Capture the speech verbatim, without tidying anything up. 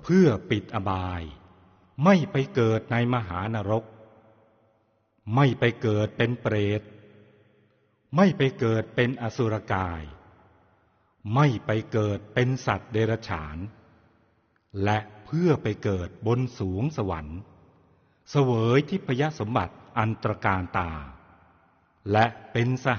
พื่อปิดอบายไม่ไปเกิดในมหานรกไม่ไปเกิดเป็นเปรตไม่ไปเกิดเป็นอสุรกายไม่ไปเกิดเป็นสัตว์เดรัจฉานและเพื่อไปเกิดบนสวงสวรรค์เสวยทิพยสมบัติอันตรการตาและเป็นส